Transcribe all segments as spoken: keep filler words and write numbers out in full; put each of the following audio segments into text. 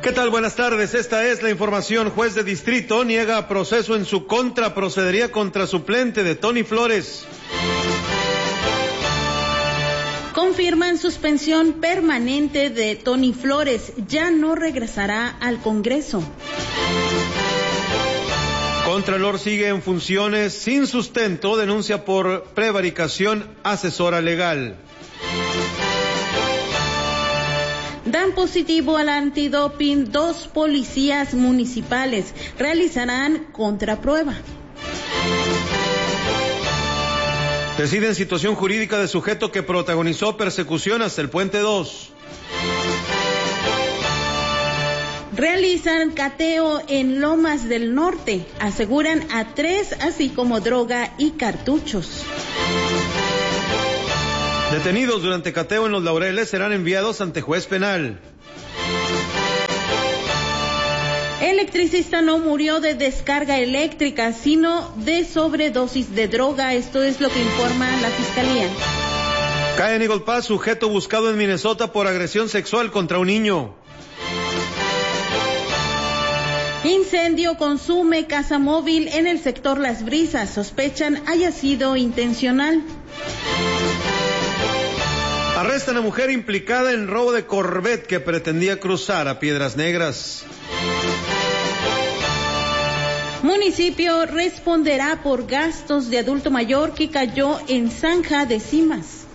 ¿Qué tal? Buenas tardes. Esta es la información. Juez de distrito niega proceso en su contra. Procedería contra suplente de Tony Flores. Confirman suspensión permanente de Tony Flores. Ya no regresará al Congreso. Contralor sigue en funciones sin sustento. Denuncia por prevaricación. Asesora legal. Dan positivo al antidoping dos policías municipales. Realizarán contraprueba. Deciden situación jurídica de sujeto que protagonizó persecución hasta el Puente dos. Realizan cateo en Lomas del Norte. Aseguran a tres, así como droga y cartuchos. Detenidos durante cateo en Los Laureles serán enviados ante juez penal. Electricista no murió de descarga eléctrica, sino de sobredosis de droga. Esto es lo que informa la Fiscalía. Cae en Eagle Pass sujeto buscado en Minnesota por agresión sexual contra un niño. Incendio consume casa móvil en el sector Las Brisas. Sospechan haya sido intencional. Arrestan a mujer implicada en robo de Corvette que pretendía cruzar a Piedras Negras. Municipio responderá por gastos de adulto mayor que cayó en zanja de Cimas.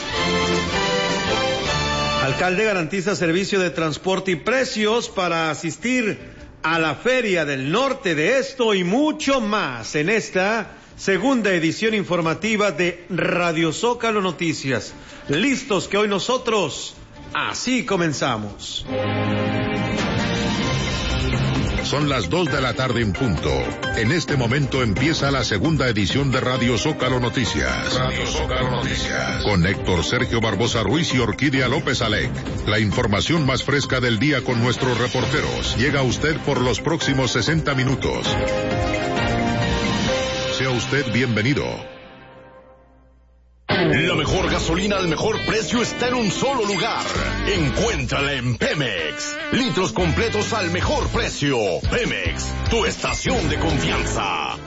Alcalde garantiza servicio de transporte y precios para asistir a la Feria del Norte. De esto y mucho más en esta segunda edición informativa de Radio Zócalo Noticias. Listos que hoy nosotros así comenzamos. Son las dos de la tarde en punto. En este momento empieza la segunda edición de Radio Zócalo Noticias. Radio Zócalo Noticias. Con Héctor Sergio Barbosa Ruiz y Orquídea López Alec. La información más fresca del día con nuestros reporteros. Llega a usted por los próximos sesenta minutos. Sea usted bienvenido. La mejor gasolina al mejor precio está en un solo lugar. Encuéntrala en Pemex. Litros completos al mejor precio. Pemex, tu estación de confianza.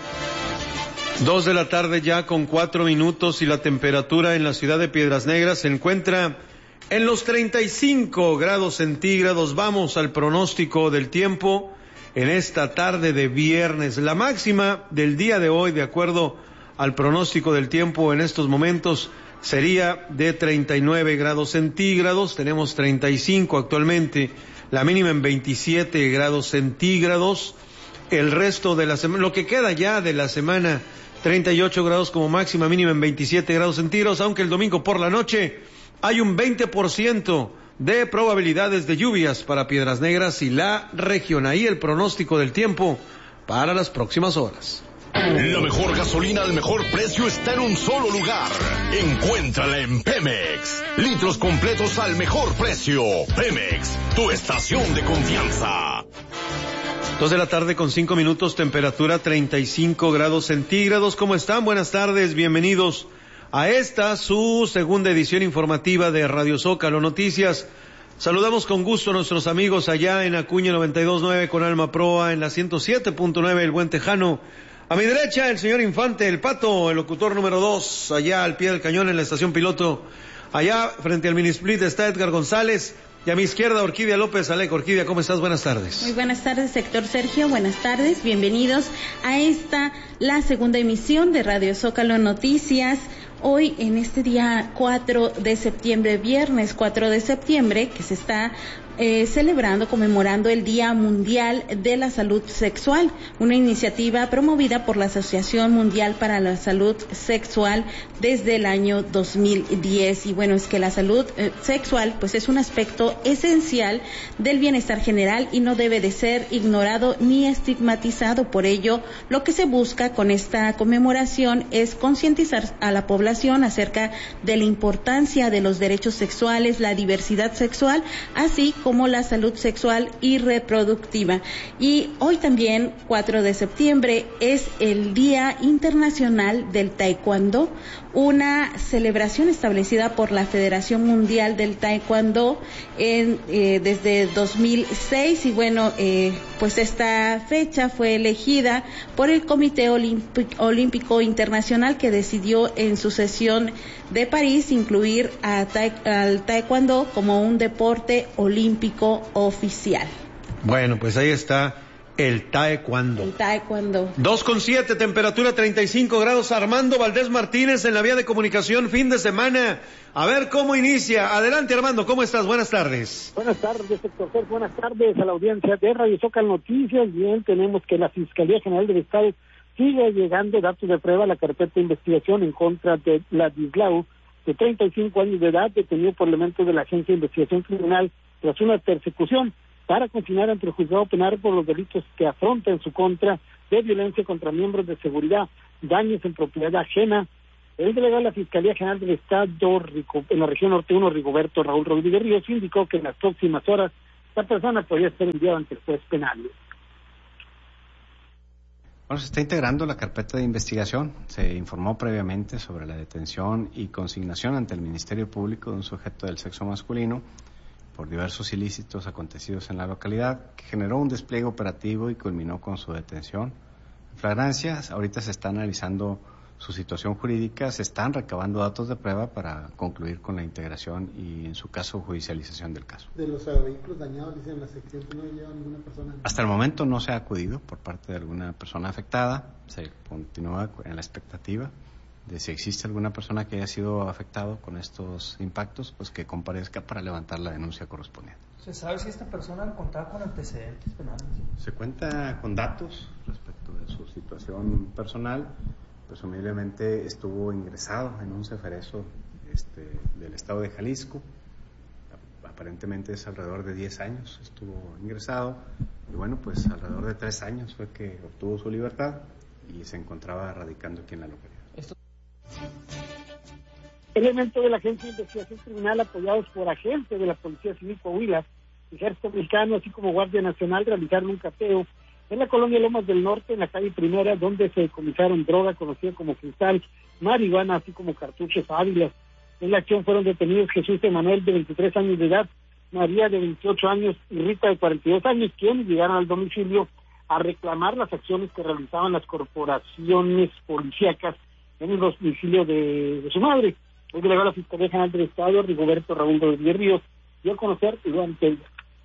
Dos de la tarde ya con cuatro minutos y la temperatura en la ciudad de Piedras Negras se encuentra en los treinta y cinco grados centígrados. Vamos al pronóstico del tiempo en esta tarde de viernes. La máxima del día de hoy, de acuerdo al pronóstico del tiempo en estos momentos, sería de treinta y nueve grados centígrados. Tenemos treinta y cinco actualmente, la mínima en veintisiete grados centígrados. El resto de la semana, lo que queda ya de la semana, treinta y ocho grados como máxima, mínima en veintisiete grados centígrados, aunque el domingo por la noche hay un veinte por ciento de probabilidades de lluvias para Piedras Negras y la región. Ahí el pronóstico del tiempo para las próximas horas. La mejor gasolina al mejor precio está en un solo lugar. Encuéntrala en Pemex. Litros completos al mejor precio. Pemex, tu estación de confianza. Dos de la tarde con cinco minutos, temperatura treinta y cinco grados centígrados. ¿Cómo están? Buenas tardes, bienvenidos a esta, su segunda edición informativa de Radio Zócalo Noticias. Saludamos con gusto a nuestros amigos allá en Acuña noventa y dos punto nueve con Alma Proa, en la ciento siete punto nueve El Buen Tejano. A mi derecha, el señor Infante, el Pato, el locutor número dos, allá al pie del cañón en la estación piloto. Allá, frente al mini split, está Edgar González. Y a mi izquierda, Orquídea López Alec. Orquídea, ¿cómo estás? Buenas tardes. Muy buenas tardes, Héctor Sergio. Buenas tardes. Bienvenidos a esta, la segunda emisión de Radio Zócalo Noticias. Hoy, en este día cuatro de septiembre, viernes cuatro de septiembre, que se está eh, celebrando, conmemorando el Día Mundial de la Salud Sexual, una iniciativa promovida por la Asociación Mundial para la Salud Sexual desde el año dos mil diez. Y bueno, es que la salud eh, sexual pues es un aspecto esencial del bienestar general y no debe de ser ignorado ni estigmatizado. Por ello, lo que se busca con esta conmemoración es concientizar a la población acerca de la importancia de los derechos sexuales, la diversidad sexual, así como como la salud sexual y reproductiva. Y hoy también, cuatro de septiembre, es el Día Internacional del Taekwondo, una celebración establecida por la Federación Mundial del Taekwondo en, eh, desde dos mil seis, y bueno, eh, pues esta fecha fue elegida por el Comité Olímpico, Olímpico Internacional, que decidió en su sesión de París incluir a tae, al taekwondo como un deporte olímpico oficial. Bueno, pues ahí está el taekwondo. El taekwondo. dos con siete, temperatura treinta y cinco grados. Armando Valdés Martínez en la vía de comunicación, fin de semana. A ver cómo inicia. Adelante, Armando, ¿cómo estás? Buenas tardes. Buenas tardes, doctor Sergio. Buenas tardes a la audiencia de Radio Zócalo Noticias. Bien, tenemos que la Fiscalía General del Estado sigue llegando datos de prueba a la carpeta de investigación en contra de Ladislao, de treinta y cinco años de edad, detenido por elementos de la Agencia de Investigación Criminal tras una persecución para consignar ante el juzgado penal por los delitos que afronta en su contra de violencia contra miembros de seguridad, daños en propiedad ajena. El delegado de la Fiscalía General del Estado en la región norte uno, Rigoberto Raúl Rodríguez Ríos, indicó que en las próximas horas la persona podría ser enviada ante el juez penal. Bueno, se está integrando la carpeta de investigación. Se informó previamente sobre la detención y consignación ante el Ministerio Público de un sujeto del sexo masculino por diversos ilícitos acontecidos en la localidad, que generó un despliegue operativo y culminó con su detención. En flagrancia, ahorita se está analizando su situación jurídica, se están recabando datos de prueba para concluir con la integración y, en su caso, judicialización del caso. De los vehículos dañados, dicen las accidentes, ¿no lleva ninguna persona? Hasta el momento no se ha acudido por parte de alguna persona afectada. Se continúa en la expectativa de si existe alguna persona que haya sido afectado con estos impactos, pues que comparezca para levantar la denuncia correspondiente. ¿Se sabe si esta persona contaba con antecedentes penales? Se cuenta con datos respecto de su situación personal. Presumiblemente estuvo ingresado en un ceferezo este, del estado de Jalisco. Aparentemente es alrededor de diez años estuvo ingresado, y bueno, pues alrededor de tres años fue que obtuvo su libertad y se encontraba radicando aquí en la localidad. Esto... Elementos de la Agencia de Investigación Criminal, apoyados por agentes de la Policía Civil Coahuila, Ejército Mexicano, así como Guardia Nacional, realizaron un cateo en la colonia Lomas del Norte, en la calle Primera, donde se decomisaron droga conocida como cristal, marihuana, así como cartuchos ávilas. En la acción fueron detenidos Jesús Emanuel, de veintitrés años de edad, María, de veintiocho años, y Rita, de cuarenta y dos años, quienes llegaron al domicilio a reclamar las acciones que realizaban las corporaciones policíacas en el domicilio de, de su madre. El delegado de la Fiscalía General del Estado, Rigoberto Raúl Rodríguez Ríos, dio a conocer lo anterior.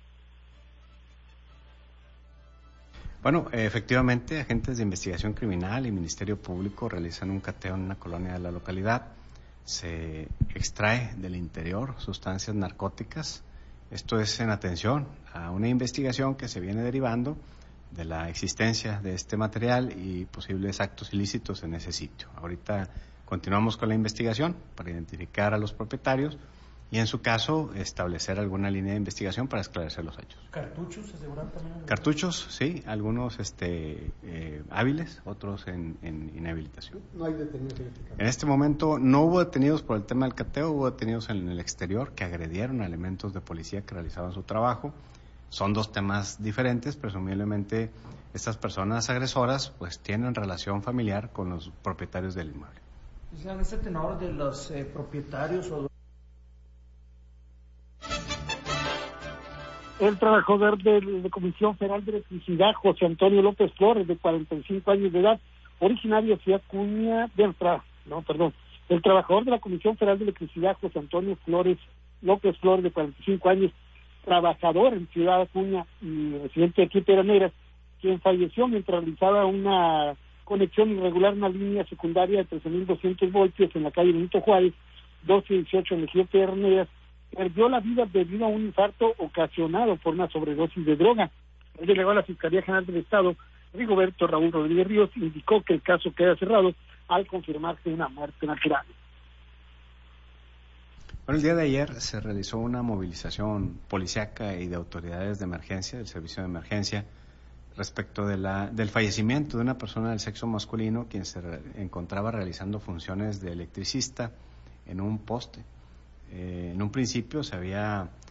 Bueno, efectivamente, agentes de investigación criminal y Ministerio Público realizan un cateo en una colonia de la localidad. Se extrae del interior sustancias narcóticas. Esto es en atención a una investigación que se viene derivando de la existencia de este material y posibles actos ilícitos en ese sitio. Ahorita continuamos con la investigación para identificar a los propietarios y, en su caso, establecer alguna línea de investigación para esclarecer los hechos. ¿Cartuchos se aseguran también? Cartuchos, sí, algunos este, eh, hábiles, otros en, en inhabilitación. No hay detenidos en este caso. En este momento no hubo detenidos por el tema del cateo, hubo detenidos en el exterior que agredieron a elementos de policía que realizaban su trabajo. Son dos temas diferentes, presumiblemente estas personas agresoras pues tienen relación familiar con los propietarios del inmueble. ¿En este tenor de los eh, propietarios o El trabajador de la Comisión Federal de Electricidad, José Antonio López Flores, de cuarenta y cinco años de edad, originario de Ciudad Acuña, de Entrada, no, perdón, el trabajador de la Comisión Federal de Electricidad, José Antonio Flores López Flores, de cuarenta y cinco años, trabajador en Ciudad Acuña y residente de aquí de Piedras Negras, quien falleció mientras realizaba una conexión irregular, una línea secundaria de trece mil doscientos voltios en la calle Benito Juárez, doce dieciocho en el Ejido Piedras Negras, perdió la vida debido a un infarto ocasionado por una sobredosis de droga. El delegado de la Fiscalía General del Estado, Rigoberto Raúl Rodríguez Ríos, indicó que el caso queda cerrado al confirmarse una muerte natural. Bueno, el día de ayer se realizó una movilización policíaca y de autoridades de emergencia, del servicio de emergencia, respecto de la, del fallecimiento de una persona del sexo masculino quien se re, encontraba realizando funciones de electricista en un poste. Eh, en un principio se había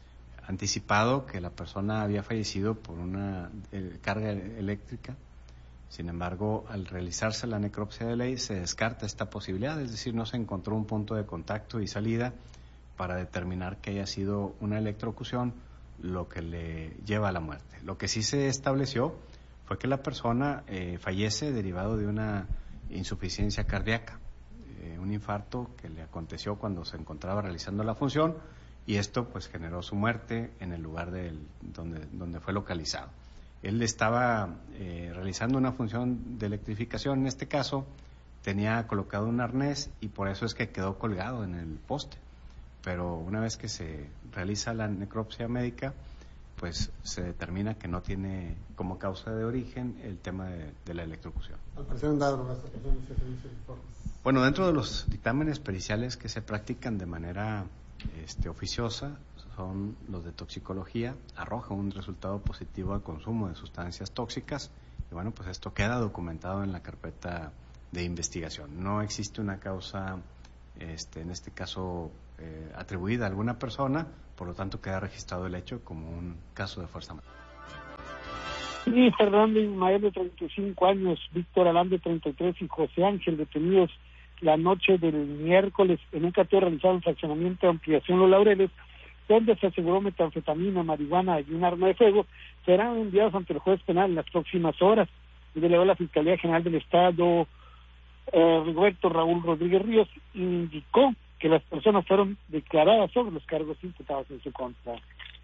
anticipado que la persona había fallecido por una eh, carga eléctrica. Sin embargo, al realizarse la necropsia de ley se descarta esta posibilidad, es decir, no se encontró un punto de contacto y salida para determinar que haya sido una electrocución lo que le lleva a la muerte. Lo que sí se estableció fue que la persona eh, fallece derivado de una insuficiencia cardíaca, eh, un infarto que le aconteció cuando se encontraba realizando la función, y esto pues generó su muerte en el lugar del, donde, donde fue localizado. Él estaba eh, realizando una función de electrificación, en este caso tenía colocado un arnés y por eso es que quedó colgado en el poste. Pero una vez que se realiza la necropsia médica, pues se determina que no tiene como causa de origen el tema de, de la electrocución. Al parecer han dado drogas a personas que se dice el informe. Bueno, dentro de los dictámenes periciales que se practican de manera este, oficiosa, son los de toxicología, arroja un resultado positivo al consumo de sustancias tóxicas y bueno, pues esto queda documentado en la carpeta de investigación. No existe una causa, este, en este caso, eh, atribuida a alguna persona, por lo tanto queda registrado el hecho como un caso de fuerza mayor. Y Fernando Ismael, de treinta y cinco años, Víctor Alán, de treinta y tres, y José Ángel, detenidos la noche del miércoles en un cateo realizado en fraccionamiento de Ampliación Los Laureles, donde se aseguró metanfetamina, marihuana y un arma de fuego, serán enviados ante el juez penal en las próximas horas. El delegado de la Fiscalía General del Estado, eh, Roberto Raúl Rodríguez Ríos, indicó que las personas fueron declaradas sobre los cargos imputados en su contra.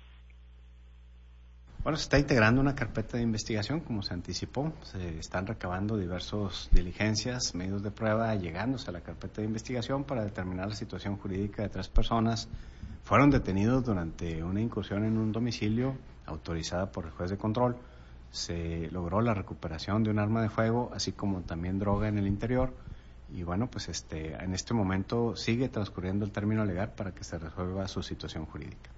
Bueno, se está integrando una carpeta de investigación, como se anticipó. Se están recabando diversas diligencias, medios de prueba, llegándose a la carpeta de investigación para determinar la situación jurídica de tres personas. Fueron detenidos durante una incursión en un domicilio autorizada por el juez de control. Se logró la recuperación de un arma de fuego, así como también droga en el interior. Y bueno, pues este, en este momento sigue transcurriendo el término legal para que se resuelva su situación jurídica.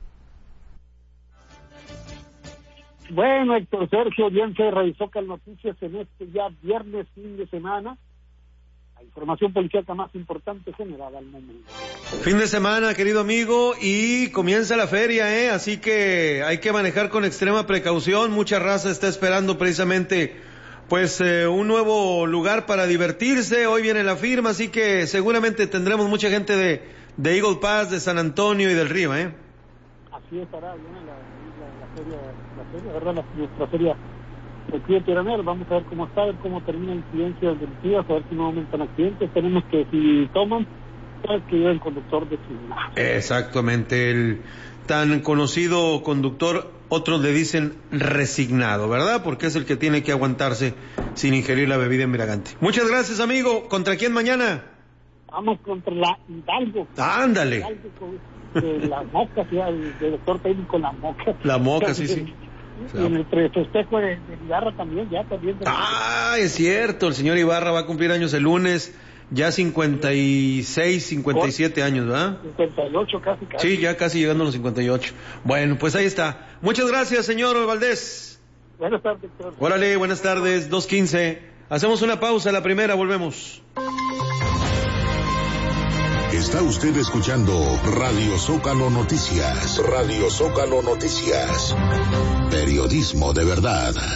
Bueno, Héctor Sergio, bien se revisó que las noticias en este ya viernes, fin de semana. La información policíaca más importante generada al momento. Fin de semana, querido amigo, y comienza la feria, ¿eh? Así que hay que manejar con extrema precaución. Mucha raza está esperando precisamente, pues, eh, un nuevo lugar para divertirse. Hoy viene la firma, así que seguramente tendremos mucha gente de, de Eagle Pass, de San Antonio y del Río, ¿eh? Así estará, viene la, la, la feria, la feria, ¿verdad? La, nuestra feria de Río Piranero. Vamos a ver cómo está, a ver cómo termina la incidencia delictiva, a ver si no aumentan accidentes. Tenemos que, si toman, sabes que lleva el conductor designado. Exactamente, el tan conocido conductor, otros le dicen resignado, ¿verdad? Porque es el que tiene que aguantarse sin ingerir la bebida embriagante. Muchas gracias, amigo. ¿Contra quién mañana? Vamos contra la Hidalgo. Ándale. Hidalgo, de la Moca, sí, el director técnico La Moca. La Moca, sí, sí. Y en el festejo de, de Ibarra también, ya también. Ah, es cierto, el señor Ibarra va a cumplir años el lunes, ya cincuenta y seis, cincuenta y siete años, ¿verdad? cincuenta y ocho casi, casi. Sí, ya casi llegando a los cincuenta y ocho. Bueno, pues ahí está. Muchas gracias, señor Valdés. Buenas tardes, doctor. Órale, buenas tardes, dos quince. Hacemos una pausa, la primera, volvemos. Está usted escuchando Radio Zócalo Noticias. Radio Zócalo Noticias. Periodismo de verdad.